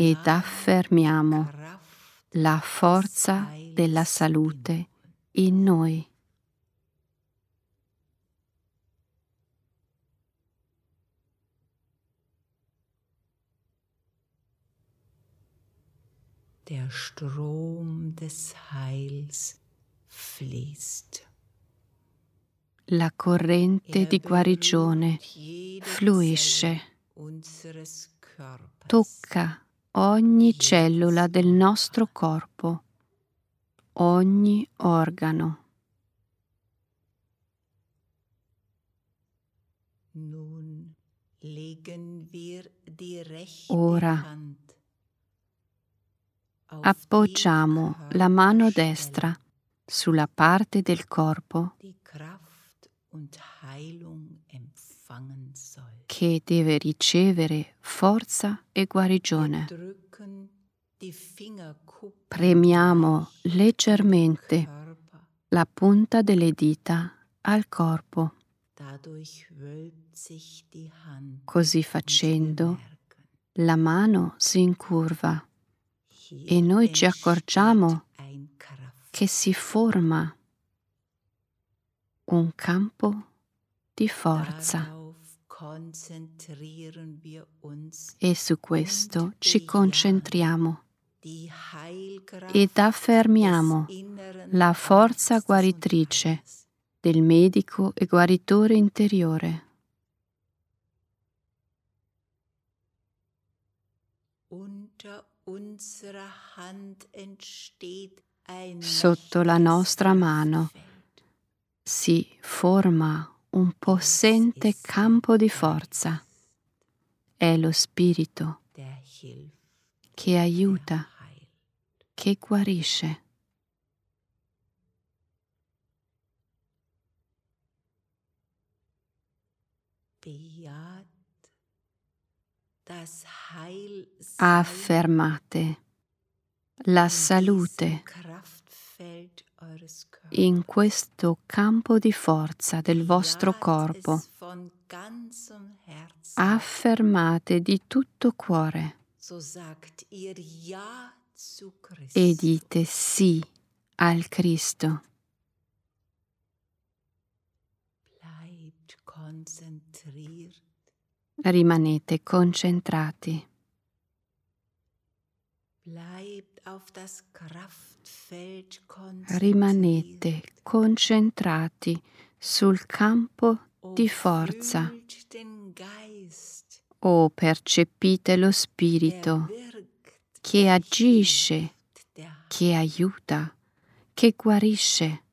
ed affermiamo la forza della salute in noi. Der Strom des Heils fließt. La corrente di guarigione fluisce, tocca ogni cellula del nostro corpo, ogni organo. Ora appoggiamo la mano destra sulla parte del corpo che deve ricevere forza e guarigione. Premiamo leggermente la punta delle dita al corpo. Così facendo, la mano si incurva e noi ci accorgiamo che si forma un campo di forza. E su questo ci concentriamo ed affermiamo la forza guaritrice del medico e guaritore interiore. Sotto la nostra mano si forma un possente campo di forza. È lo spirito che aiuta, che guarisce. Affermate la salute in questo campo di forza del vostro corpo. Affermate di tutto cuore e dite sì al Cristo. Rimanete concentrati. Rimanete concentrati sul campo di forza. O percepite lo spirito che agisce, che aiuta, che guarisce.